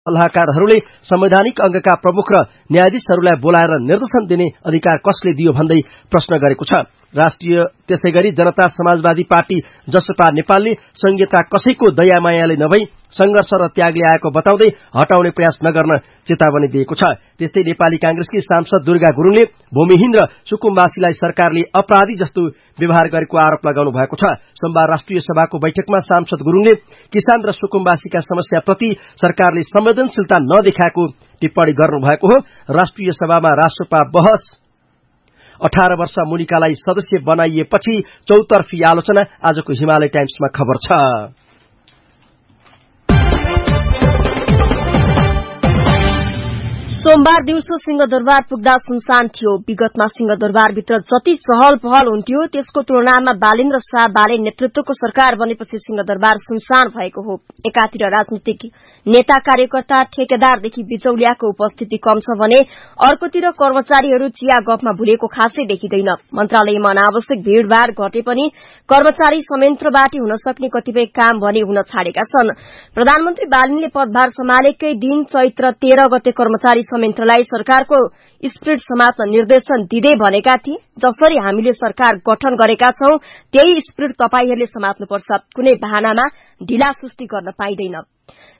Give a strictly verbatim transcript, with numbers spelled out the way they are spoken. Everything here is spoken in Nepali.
सल्लाहकारहरूले संवैधानिक अंगका प्रमुख र न्यायाधीशहरूलाई बोलाएर निर्देशन दिने अधिकार कसले दियो भन्दै प्रश्न गरेको छ। राष्ट्रिय त्यसैगरी जनता समाजवादी पार्टी जसपा नेपालले संघीयता कसैको दयामायाले नभई संघर्ष र त्यागले आएको बताउँदै हटाउने प्रयास नगर्न चेतावनी दिएको छ। त्यस्तै नेपाली कांग्रेसकी सांसद दुर्गा गुरुङले भूमिहीन र सुकुम्बासीलाई सरकारले अपराधी जस्तो व्यवहार गरेको आरोप लगाउनु भएको छ। सोमबार राष्ट्रिय सभाको बैठकमा सांसद गुरुङले किसान र सुकुम्बासीका समस्याप्रति सरकारले संवेदनशीलता नदेखाएको टिप्पणी गर्नुभएको हो। राष्ट्रिय सभामा राष्ट्रपा बहस अठारह वर्ष मुनिकालाई सदस्य बनाइएपछि चौतर्फी आलोचना आजको हिमालय टाइम्समा खबर छ। सोमबार दिउँसो सिंहदरबार पुग्दा सुनसान थियो। विगतमा सिंहदरबारभित्र जति चहल पहल हुन्थ्यो त्यसको तुलनामा बालेन्द्र शाह बाले नेतृत्वको सरकार बनेपछि सिंहदरबार सुनसान भएको हो। एकातिर राजनीतिक नेता कार्यकर्ता ठेकेदारदेखि बिचौलियाको उपस्थिति कम छ भने अर्कोतिर कर्मचारीहरू चिया गफमा भुलेको खासै देखिँदैन। मन्त्रालयमा अनावश्यक भीड़भाड़ घटे पनि कर्मचारी संयन्त्रबाट हुन सक्ने कतिपय काम भने हुन छाडेका छन्। प्रधानमन्त्री बालिनले पदभार सम्हालेकै दिन चैत्र तेह्र गते कर्मचारी संयन्त्रलाई सरकारको स्पिरिट समात्न निर्देशन दिँदै भनेका थिए, जसरी हामीले सरकार गठन गरेका छौं त्यही स्पिरिट तपाईहरूले समात्नुपर्छ, कुनै बहानामा ढिलासुस्ती गर्न पाइँदैन।